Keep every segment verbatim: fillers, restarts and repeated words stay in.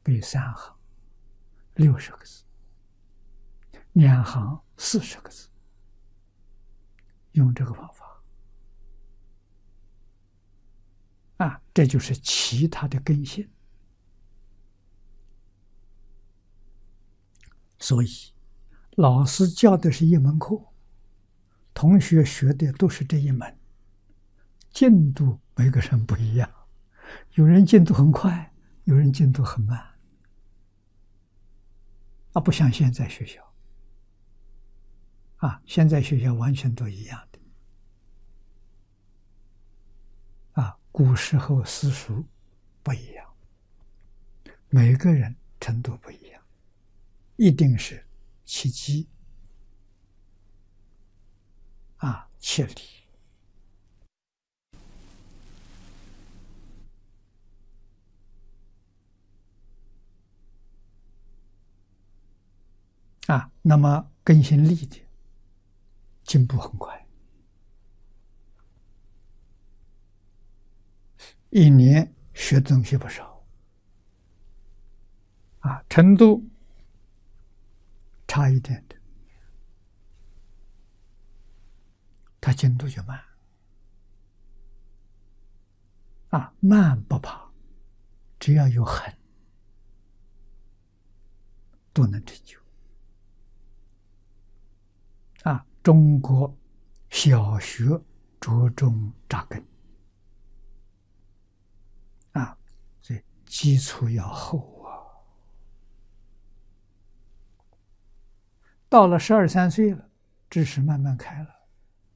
背三行，六十个字；两行四十个字。用这个方法啊，这就是其他的根性。所以，老师教的是一门课，同学学的都是这一门，进度每个人不一样，有人进度很快，有人进度很慢，啊，不像现在学校，啊，现在学校完全都一样的，啊，古时候私塾不一样，每个人程度不一样，一定是其机，啊，切理。啊，那么根性利的进步很快，一年学的东西不少，啊，程度差一点的，他进度就慢，啊，慢不怕，只要有狠，都能成就。啊，中国小学着重扎根，啊，所以基础要厚啊。到了十二三岁了，知识慢慢开了，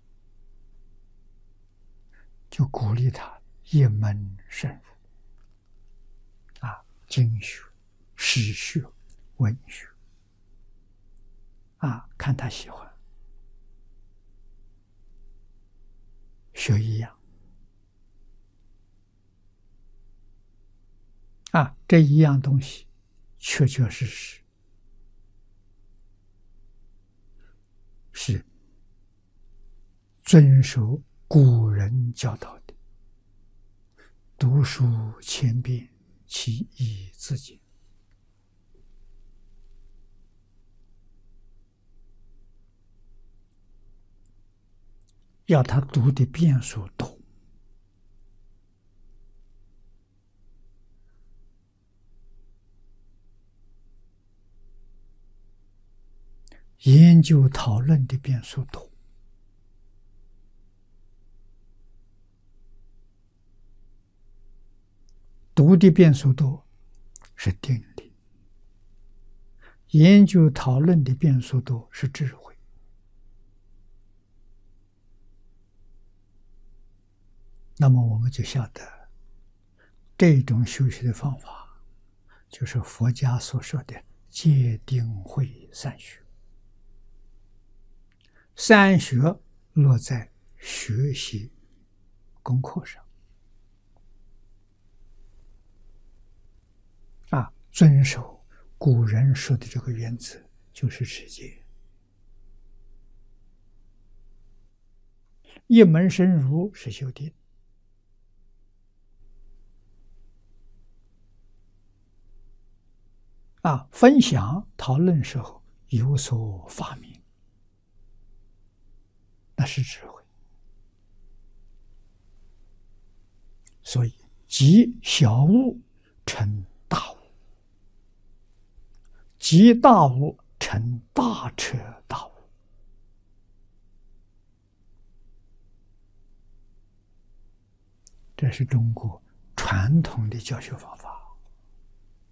就鼓励他一门深入，啊，经学、史学、文学，啊，看他喜欢。学一样，啊，这一样东西，确确实实是遵守古人教导的。读书千遍，其义自见。要他读的遍数多，研究讨论的遍数多，读的遍数多是定力，研究讨论的遍数多是智慧。那么我们就晓得，这种修习的方法，就是佛家所说的戒定慧三学。三学落在学习功课上，啊，遵守古人说的这个原则，就是持戒。一门深入是修定。啊，分享讨论时候有所发明，那是智慧。所以积小悟成大悟，积大悟成大彻大悟。这是中国传统的教学方法。